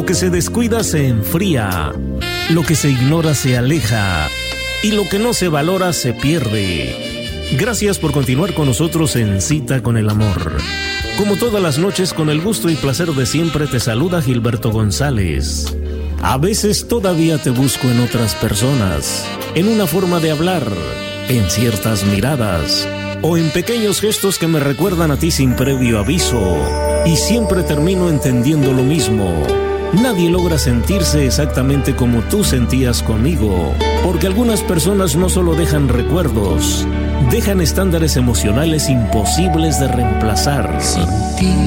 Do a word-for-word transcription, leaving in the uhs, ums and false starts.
Lo que se descuida se enfría, lo que se ignora se aleja y lo que no se valora se pierde. Gracias por continuar con nosotros en Cita con el Amor. Como todas las noches, con el gusto y placer de siempre, te saluda Gilberto González. A veces todavía te busco en otras personas, en una forma de hablar, en ciertas miradas o en pequeños gestos que me recuerdan a ti sin previo aviso. Y siempre termino entendiendo lo mismo. Nadie logra sentirse exactamente como tú sentías conmigo, porque algunas personas no solo dejan recuerdos, dejan estándares emocionales imposibles de reemplazar. Sin ti.